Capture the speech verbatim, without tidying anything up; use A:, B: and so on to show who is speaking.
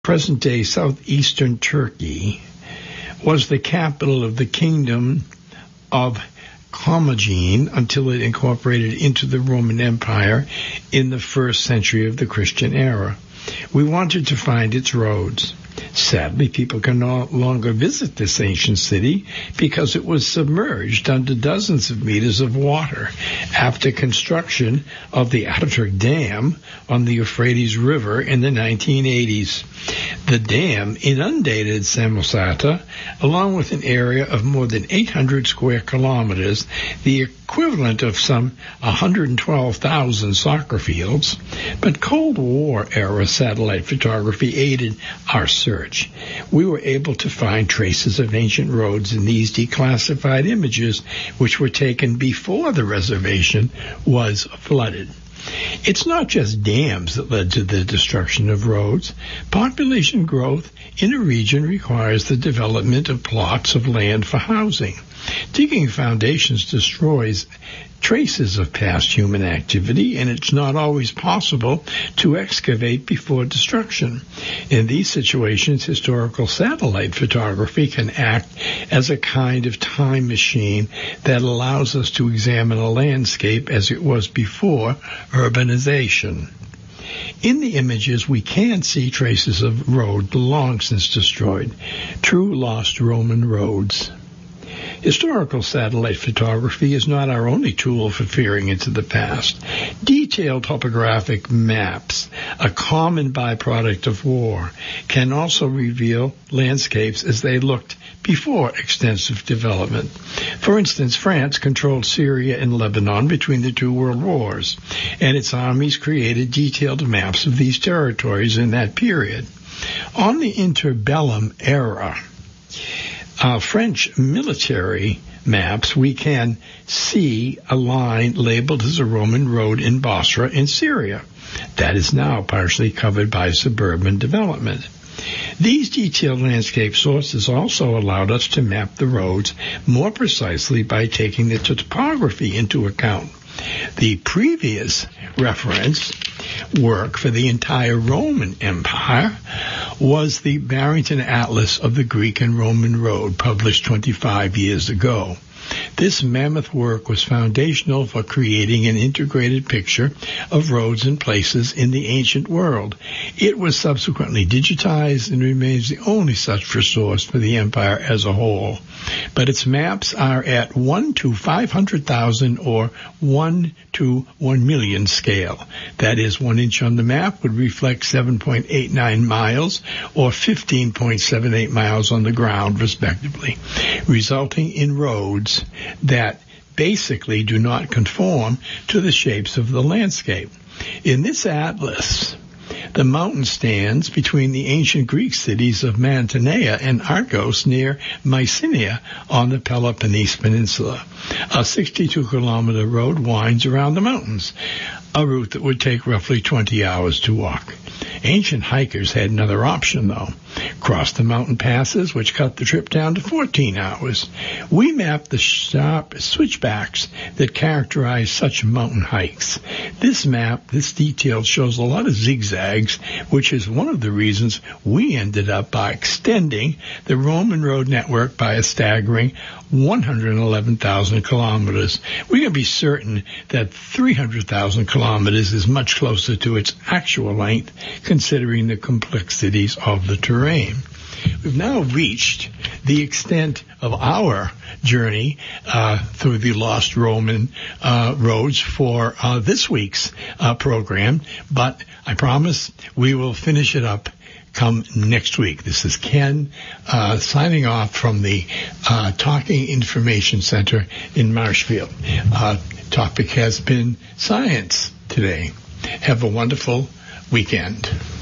A: present-day southeastern Turkey was the capital of the kingdom of Commagene until it incorporated into the Roman Empire in the first century of the Christian era. We wanted to find its roads. Sadly, people can no longer visit this ancient city because it was submerged under dozens of meters of water after construction of the Ataturk Dam on the Euphrates River in the nineteen eighties. The dam inundated Samosata, along with an area of more than eight hundred square kilometers, the equivalent of some one hundred twelve thousand soccer fields. But Cold War-era satellite photography aided our search. We were able to find traces of ancient roads in these declassified images, which were taken before the reservation was flooded. It's not just dams that led to the destruction of roads. Population growth in a region requires the development of plots of land for housing. Digging foundations destroys traces of past human activity, and it's not always possible to excavate before destruction. In these situations, historical satellite photography can act as a kind of time machine that allows us to examine a landscape as it was before urbanization. In the images, we can see traces of road long since destroyed, true lost Roman roads. Historical satellite photography is not our only tool for peering into the past. Detailed topographic maps, a common byproduct of war, can also reveal landscapes as they looked before extensive development. For instance, France controlled Syria and Lebanon between the two world wars, and its armies created detailed maps of these territories in that period. On the interbellum era, Uh, French military maps, we can see a line labeled as a Roman road in Basra in Syria. That is now partially covered by suburban development. These detailed landscape sources also allowed us to map the roads more precisely by taking the topography into account. The previous reference work for the entire Roman Empire was the Barrington Atlas of the Greek and Roman Road, published twenty-five years ago. This mammoth work was foundational for creating an integrated picture of roads and places in the ancient world. It was subsequently digitized and remains the only such resource for the empire as a whole. But its maps are at one to five hundred thousand or one to one million scale. That is, one inch on the map would reflect seven point eight nine miles or fifteen point seven eight miles on the ground, respectively, resulting in roads that basically do not conform to the shapes of the landscape. In this atlas, the mountain stands between the ancient Greek cities of Mantinea and Argos near Mycenae on the Peloponnese Peninsula. A sixty-two kilometer road winds around the mountains, a route that would take roughly twenty hours to walk. Ancient hikers had another option, though. Cross the mountain passes, which cut the trip down to fourteen hours. We mapped the sharp switchbacks that characterize such mountain hikes. This map, this detail, shows a lot of zigzags, which is one of the reasons we ended up by extending the Roman road network by a staggering one hundred eleven thousand kilometers. We can be certain that three hundred thousand kilometers is much closer to its actual length, considering the complexities of the terrain. We've now reached the extent of our journey uh, through the lost Roman uh, roads for uh, this week's uh, program, but I promise we will finish it up come next week. This is Ken uh, signing off from the uh, Talking Information Center in Marshfield. Uh, topic has been science today. Have a wonderful weekend.